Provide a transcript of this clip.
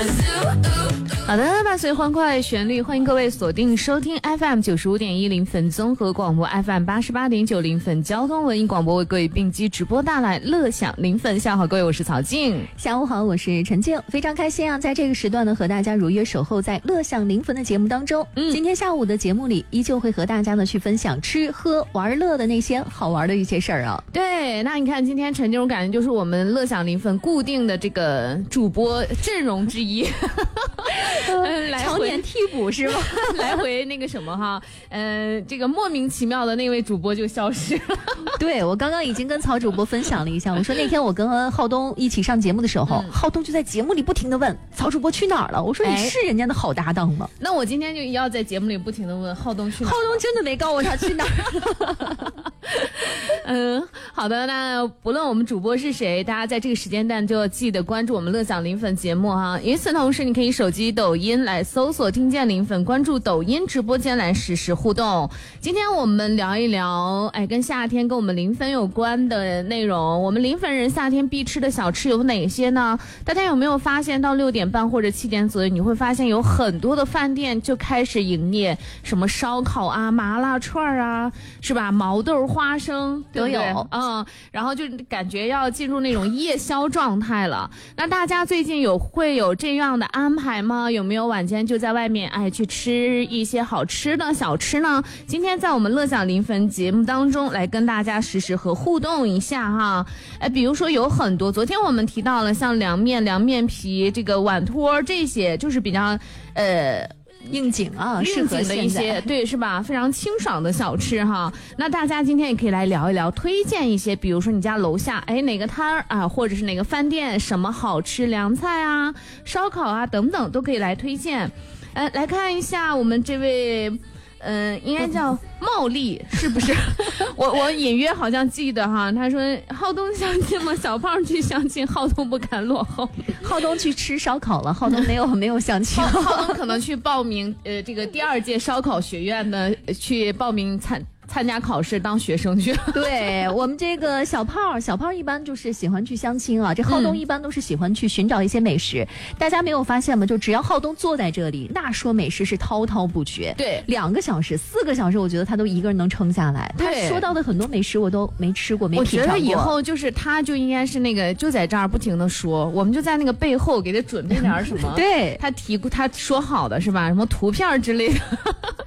好的，伴随欢快旋律，欢迎各位锁定收听 FM 95.1临汾综合广播 FM 88.9临汾交通文艺广播，为各位并机直播带来乐享临汾。下午好，各位，我是曹静。 下午好，我是陈静。非常开心啊，在这个时段呢，和大家如约守候在乐享临汾的节目当中。今天下午的节目里，依旧会和大家呢去分享吃喝玩乐的那些好玩的一些事儿啊。 对，那你看今天陈静，我感觉就是我们乐享临汾固定的这个主播阵容之一。 常年替补是吗？ 来回那个什么哈，这个莫名其妙的那位主播就消失了。 对，我刚刚已经跟曹主播分享了一下，我说那天我跟浩东一起上节目的时候，浩东就在节目里不停地问曹主播去哪儿了。我说你是人家的好搭档吗？ 那我今天就要在节目里不停地问浩东去哪儿。 浩东真的没告诉我他去哪儿。 好的，那不论我们主播是谁，大家在这个时间段就要记得关注我们乐享临汾节目哈。与此同时，你可以手机抖音来搜索听见临汾，关注抖音直播间来实时互动。今天我们聊一聊跟夏天跟我们临汾有关的内容。我们临汾人夏天必吃的小吃有哪些呢？大家有没有发现到6点半或者7点左右，你会发现有很多的饭店就开始营业，什么烧烤啊、麻辣串啊，是吧？毛豆花生都有。 然后就感觉要进入那种夜宵状态了。那大家最近会有这样的安排吗？有没有晚间就在外面去吃一些好吃的小吃呢？今天在我们乐享临汾节目当中来跟大家实时和互动一下哈。比如说有很多，昨天我们提到了像凉面皮、这个碗托这些，就是比较应景啊，适合的一些，对，是吧？非常清爽的小吃哈。那大家今天也可以来聊一聊，推荐一些，比如说你家楼下哪个摊儿啊，或者是哪个饭店什么好吃凉菜啊、烧烤啊等等，都可以来推荐。来看一下我们这位。应该叫茂丽，是不是？我隐约好像记得哈，他说浩东相亲吗？小胖去相亲，浩东不敢落后。 浩东去吃烧烤了，浩东没有相亲。 浩东可能去报名这个第2届烧烤学院的去报名参加考试当学生去。 对，我们这个小胖一般就是喜欢去相亲啊，这浩东一般都是喜欢去寻找一些美食。大家没有发现吗？就只要浩东坐在这里，那说美食是滔滔不绝。 对 ，2个小时、4个小时，我觉得他都一个人能撑下来。他说到的很多美食我都没吃过，没品尝过。 我觉得以后就是他就应该是那个就在这儿不停的说，我们就在那个背后给他准备点什么。 对， 他说好的是吧？什么图片之类的。